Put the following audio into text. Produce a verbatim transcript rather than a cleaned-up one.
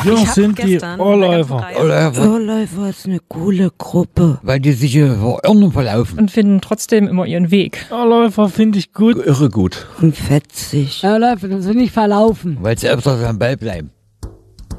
Wir sind die Ohrläufer. Ohrläufer ist eine coole Gruppe. Weil die sich in Ordnung verlaufen. Und finden trotzdem immer ihren Weg. Ohrläufer finde ich gut. Irre gut. Und fetzig. Ohrläufer, das will nicht verlaufen. Weil sie öfters am Ball bleiben.